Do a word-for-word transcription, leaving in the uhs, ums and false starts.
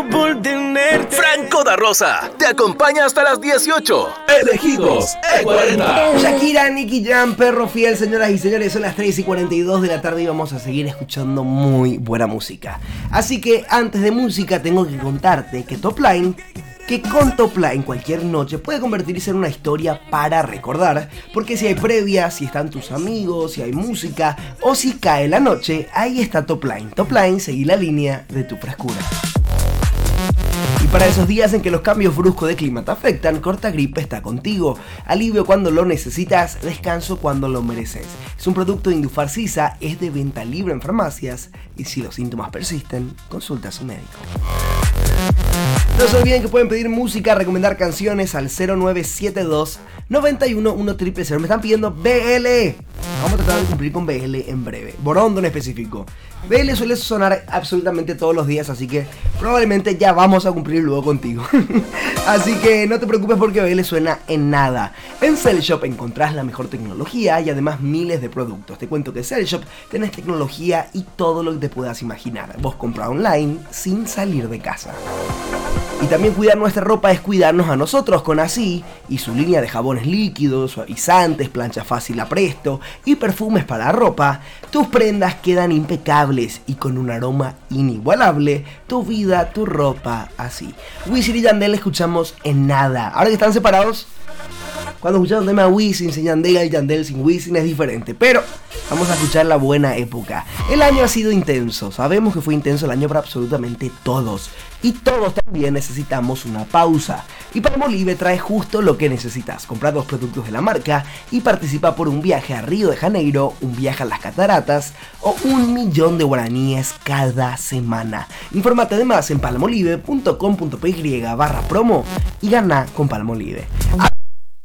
muero por tenerte. Franco da Rosa te acompaña hasta las dieciocho. Elegidos E cuarenta. Shakira, Nicky Jam, perro fiel, señoras y señores, son las tres y cuarenta y dos de la tarde y vamos a seguir escuchando muy buena música. Así que antes de música tengo que contarte que Top Line, que con Top Line cualquier noche puede convertirse en una historia para recordar, porque si hay previa, si están tus amigos, si hay música o si cae la noche, ahí está Top Line. Top Line, seguí la línea de tu frescura. Y para esos días en que los cambios bruscos de clima te afectan, Cortagrip está contigo. Alivio cuando lo necesitas, descanso cuando lo mereces. Es un producto de Indufarcisa, es de venta libre en farmacias y si los síntomas persisten, consulta a su médico. No se olviden que pueden pedir música, recomendar canciones al cero nueve siete dos, nueve uno, uno cero cero cero. Me están pidiendo B L. Vamos a tratar de cumplir con B L en breve. Borondo en específico. B L suele sonar absolutamente todos los días, así que probablemente ya vamos a cumplir luego contigo. Así que no te preocupes porque B L suena en nada. En Cell Shop encontrás la mejor tecnología y además miles de productos. Te cuento que en Cell Shop tenés tecnología y todo lo que te puedas imaginar. Vos comprás online sin salir de casa. Y también cuidar nuestra ropa es cuidarnos a nosotros con Así y su línea de jabones líquidos, suavizantes, plancha fácil a presto y perfumes para la ropa. Tus prendas quedan impecables y con un aroma inigualable. Tu vida, tu ropa, Así. Wisin y Yandel escuchamos en nada. Ahora que están separados, cuando escuchamos un tema de Wisin sin Yandel y Yandel sin Wisin es diferente, pero vamos a escuchar la buena época. El año ha sido intenso, sabemos que fue intenso el año para absolutamente todos. Y todos también necesitamos una pausa. Y Palmolive trae justo lo que necesitas. Compra dos productos de la marca y participa por un viaje a Río de Janeiro, un viaje a las cataratas o un millón de guaraníes cada semana. Infórmate además en palmolive punto com punto p y barra promo y gana con Palmolive.